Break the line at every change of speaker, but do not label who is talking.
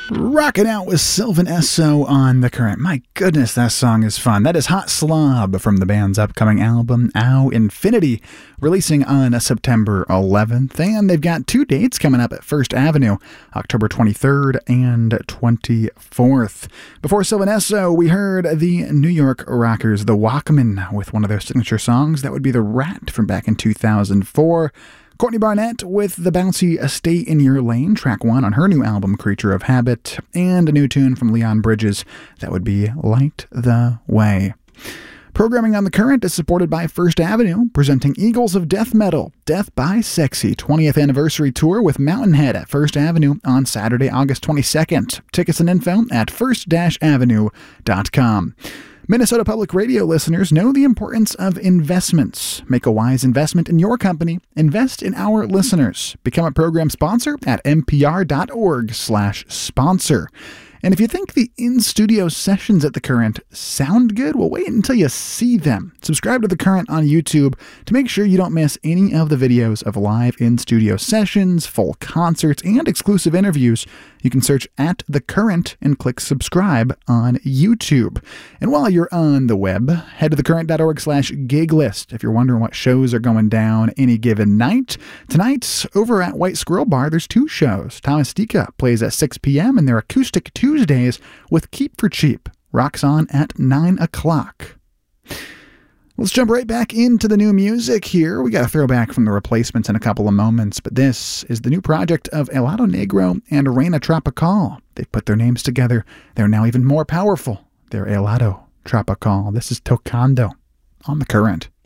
Rocking out with Sylvan Esso on The Current. My goodness, that song is fun. That is Hot Slob from the band's upcoming album, Ow Infinity, releasing on September 11th. And they've got two dates coming up at First Avenue, October 23rd and 24th. Before Sylvan Esso, we heard the New York rockers, The Walkmen, with one of their signature songs. That would be The Rat from back in 2004. Courtney Barnett with the bouncy Stay in Your Lane, track 1 on her new album, Creature of Habit, and a new tune from Leon Bridges, that would be Light the Way. Programming on The Current is supported by First Avenue, presenting Eagles of Death Metal, Death by Sexy 20th Anniversary Tour with Mountainhead at First Avenue on Saturday, August 22nd. Tickets and info at first-avenue.com. Minnesota Public Radio listeners know the importance of investments. Make a wise investment in your company. Invest in our listeners. Become a program sponsor at npr.org/sponsor. And if you think the in-studio sessions at The Current sound good, well, wait until you see them. Subscribe to The Current on YouTube to make sure you don't miss any of the videos of live in-studio sessions, full concerts, and exclusive interviews. You can search at The Current and click subscribe on YouTube. And while you're on the web, head to thecurrent.org/gig list if you're wondering what shows are going down any given night. Tonight, over at White Squirrel Bar, there's two shows. Thomas Dika plays at 6 p.m. and they're acoustic Tuesdays with Keep for Cheap. Rocks on at 9 o'clock. Let's jump right back into the new music here. We got a throwback from The Replacements in a couple of moments, but this is the new project of Helado Negro and Reina Tropical. They've put their names together. They're now even more powerful. They're Helado Tropical. This is Tocando on The Current.